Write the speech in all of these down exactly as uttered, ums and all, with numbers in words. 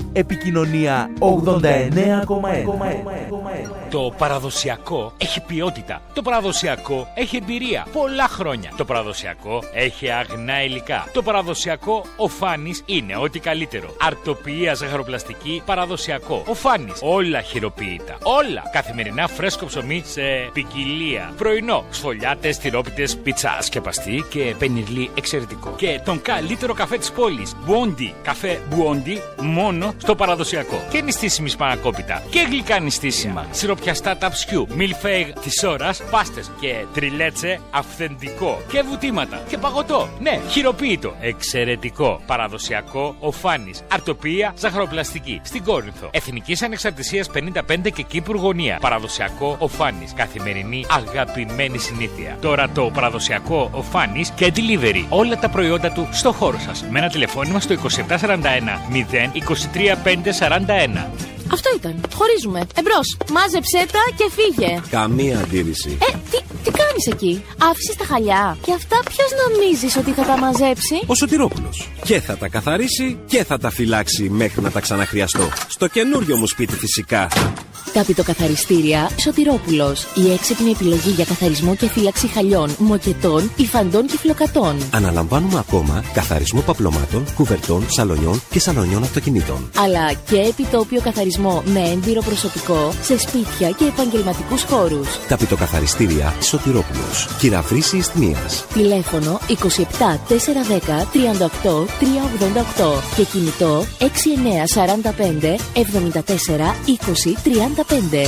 Επικοινωνία ογδόντα εννέα κόμμα ένα. Το παραδοσιακό έχει ποιότητα. Το παραδοσιακό έχει εμπειρία. Πολλά χρόνια. Το παραδοσιακό έχει αγνά υλικά. Το παραδοσιακό ο Φάνης είναι ό,τι καλύτερο. Αρτοποιία ζαχαροπλαστική παραδοσιακό. Ο Φάνης. Όλα χειροποίητα. Όλα. Καθημερινά φρέσκο ψωμί σε ποικιλία. Πρωινό. Σφολιάτες, τυρόπιτες, πίτσα σκεπαστή και πενιρλί εξαιρετικό. Και τον καλύτερο καφέ της πόλης. Μπουόντι. Καφέ Μπουόντι μόνο στο παραδοσιακό. Και νηστίσιμη σπανακόπιτα. Και γλυκά νηστίσιμα. Σιροπιαστά ταψιού. Μιλφέιγ της ώρας. Πάστες. Και τριλέτσε αυθεντικό. Και βουτήματα. Και παγωτό. Ναι, χειροποίητο. Εξαιρετικό. Παραδοσιακό ο Φάνης. Αρτοποιία ζαχαροπλαστική. Στην Κόρινθο. Εθνικής Ανεξαρτησίας πενήντα πέντε και Κύπρου γωνία. Παραδοσιακό ο Φάνης. Καθημερινή αγαπημένη συνήθεια. Τώρα το παραδοσιακό ο Φάνης και delivery. Όλα τα προϊόντα του στο χώρο σας. Με ένα τηλεφώνημα στο είκοσι επτά σαράντα ένα μηδέν είκοσι τρία πέντε σαράντα ένα. Αυτό ήταν. Χωρίζουμε. Εμπρός. Μάζεψέ τα και φύγε. Καμία αντίρρηση. Ε, τι, τι κάνεις εκεί? Άφησες τα χαλιά. Και αυτά ποιος νομίζεις ότι θα τα μαζέψει? Ο Σωτηρόπουλος. Και θα τα καθαρίσει και θα τα φυλάξει μέχρι να τα ξαναχρειαστώ. Στο καινούριο μου σπίτι φυσικά. Ταπητοκαθαριστήρια Σωτηρόπουλος. Η έξυπνη επιλογή για καθαρισμό και φύλαξη χαλιών, μοκετών, υφαντών και φλοκατών. Αναλαμβάνουμε ακόμα καθαρισμό παπλωμάτων, κουβερτών, σαλονιών και σαλονιών αυτοκινήτων. Αλλά και επιτόπιο καθαρισμό με έμπειρο προσωπικό σε σπίτια και επαγγελματικούς χώρους. Ταπητοκαθαριστήρια Σωτηρόπουλος. Κυραυρής Ιστνίας. Τηλέφωνο είκοσι επτά τετρακόσια δέκα τριάντα οκτώ τριακόσια ογδόντα οκτώ και κινητό έξι εννέα σαράντα πέντε εβδομήντα τέσσερα είκοσι τριάντα πέντε.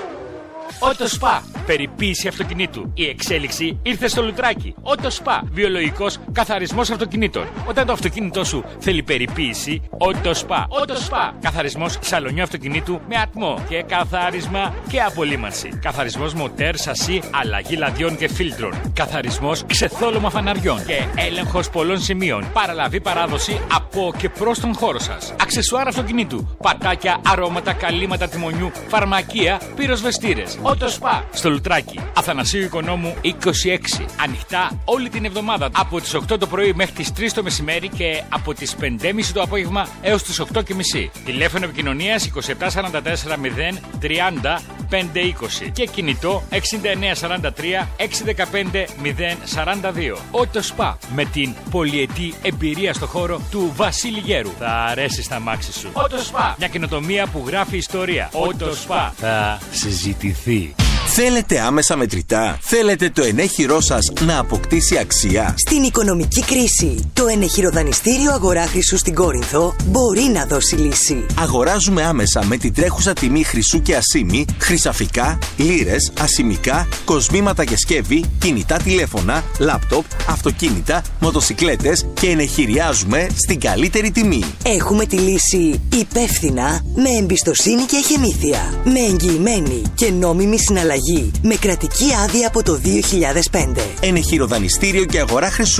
Ότοσπα. Περιποίηση αυτοκινήτου. Η εξέλιξη ήρθε στο Λουτράκι. Ότοσπα. Βιολογικός καθαρισμός αυτοκινήτων. Όταν το αυτοκίνητό σου θέλει περιποίηση, Ότοσπα. Ότοσπα. Καθαρισμός σαλονιού αυτοκινήτου με ατμό και καθάρισμα και απολύμανση. Καθαρισμός μοτέρ, σασί, αλλαγή λαδιών και φίλτρων. Καθαρισμός ξεθόλωμα φαναριών και έλεγχος πολλών σημείων. Παραλαβή παράδοση από και προς τον χώρο σας. Αξεσουάρ αυτοκινήτου. Πατάκια, αρώματα, καλύματα τιμονιού, φαρμακεία, πυροσβεστήρες. Ότοσπα. Στο Λουτράκι. Αθανασίου Οικονόμου είκοσι έξι. Ανοιχτά όλη την εβδομάδα από τις οκτώ το πρωί μέχρι τις τρεις το μεσημέρι και από τις πέντε και μισή το απόγευμα έως τις οκτώ και μισή. Τηλέφωνο επικοινωνίας είκοσι επτά σαράντα τέσσερα μηδέν τριάντα πέντε είκοσι και κινητό εξήντα εννέα σαράντα τρία εξακόσια δεκαπέντε μηδέν σαράντα δύο. Ότοσπα. Με την πολυετή εμπειρία στο χώρο του Βασίλη Γέρου. Θα αρέσει στα μάξι σου. Ότοσπα. Μια καινοτομία που γράφει ιστορία. Ότοσπα. Θα συζητηθεί. Θέλετε άμεσα μετρητά? Θέλετε το ενέχειρό σας να αποκτήσει αξία? Στην οικονομική κρίση, το ενεχειροδανιστήριο Αγορά Χρυσού στην Κόρινθο μπορεί να δώσει λύση. Αγοράζουμε άμεσα με την τρέχουσα τιμή χρυσού και ασήμι, χρυσαφικά, λίρες, ασημικά, κοσμήματα και σκεύη, κινητά τηλέφωνα, λάπτοπ, αυτοκίνητα, μοτοσικλέτες και ενεχειριάζουμε στην καλύτερη τιμή. Έχουμε τη λύση υπεύθυνα, με εμπιστοσύνη και εχεμήθεια, με εγγυημένη και νόμιμη συναλλαγή. Με κρατική άδεια από το δύο χιλιάδες πέντε. Ενεχειροδανιστήριο και Αγορά Χρυσού.